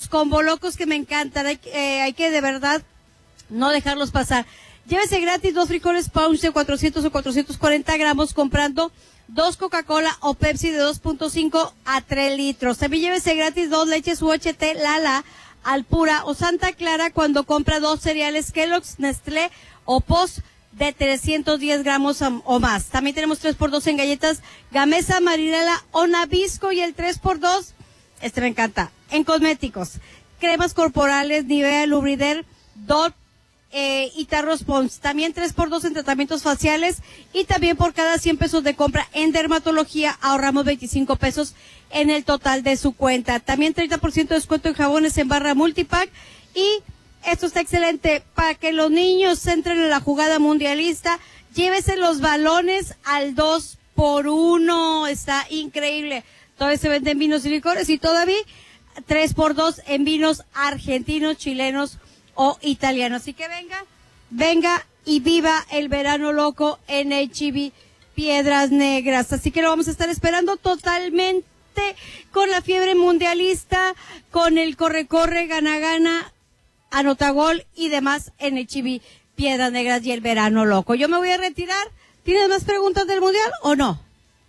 los combo locos que me encantan, hay que de verdad no dejarlos pasar. Llévese gratis 2 frijoles Punch de 400 o 440 gramos comprando 2 Coca-Cola o Pepsi de 2.5 a 3 litros. También llévese gratis 2 leches UHT Lala, Alpura o Santa Clara cuando compra 2 cereales Kellogg's, Nestlé o Post de 310 gramos o más. También tenemos 3x2 en galletas Gamesa, Marinela o Nabisco, y el 3x2, me encanta, en cosméticos, cremas corporales, Nivea, Lubrider, Dot y Tarros Pons. También 3x2 en tratamientos faciales, y también por cada 100 pesos de compra en dermatología ahorramos 25 pesos en el total de su cuenta. También 30% de descuento en jabones en barra multipack, y esto está excelente para que los niños entren en la jugada mundialista. Llévese los balones al 2x1, está increíble. Todavía se venden vinos y licores, y todavía 3x2 en vinos argentinos, chilenos o italianos. Así que venga y viva el verano loco en H-E-B Piedras Negras. Así que lo vamos a estar esperando totalmente con la fiebre mundialista, con el corre-corre, gana-gana, anotagol y demás en H-E-B Piedras Negras y el verano loco. Yo me voy a retirar. ¿Tienes más preguntas del mundial o no?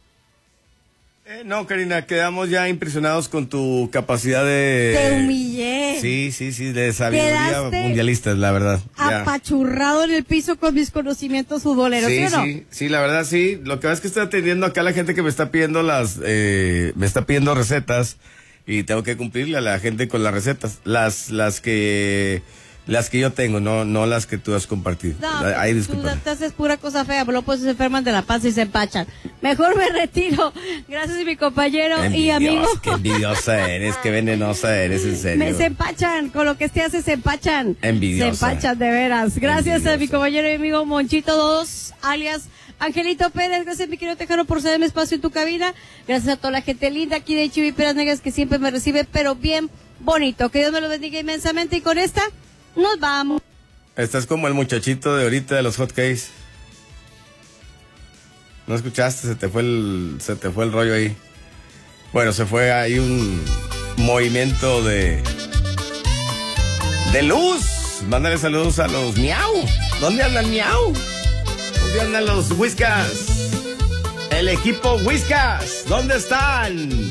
No, Karina, quedamos ya impresionados con tu capacidad de... Te humillé. Sí, de sabiduría mundialista, la verdad. Apachurrado en el piso con mis conocimientos futboleros, ¿sí o no? Sí, la verdad sí. Lo que pasa es que estoy atendiendo acá a la gente que me está pidiendo me está pidiendo recetas, y tengo que cumplirle a la gente con las recetas. Las que yo tengo, no las que tú has compartido. No, tú haces pura cosa fea, pero pues se enferman de la panza y se empachan. Mejor me retiro. Gracias, mi compañero y amigo. Qué envidiosa eres, qué venenosa eres, en serio. Se empachan, con lo que hace se empachan. Envidiosa. Se empachan, de veras. Gracias a mi compañero y amigo Monchito 2, alias Angelito Pérez. Gracias, mi querido Tejano, por cederme espacio en tu cabina. Gracias a toda la gente linda aquí de H-E-B Piedras Negras que siempre me recibe, pero bien bonito. Que Dios me lo bendiga inmensamente, y con esta nos vamos. Estás como el muchachito de ahorita de los hotcakes. ¿No escuchaste? Se te fue el rollo ahí. Bueno, se fue ahí un movimiento de luz. Mándale saludos a los miau. ¿Dónde andan miau? ¿Dónde andan los Whiskas? El equipo Whiskas, ¿dónde están?